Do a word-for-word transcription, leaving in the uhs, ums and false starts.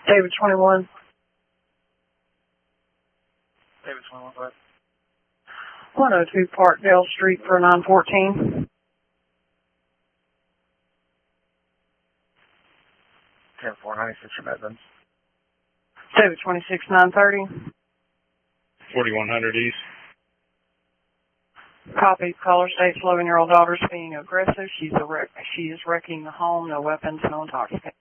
David twenty-one. David twenty-one, go ahead. one oh two Parkdale Street for nine fourteen. ten four ninety-six for Midlands. David twenty-six nine thirty. forty-one hundred East. Copy. Caller states eleven-year-old daughter is being aggressive. She's a wreck. She is wrecking the home. No weapons, no intoxicants.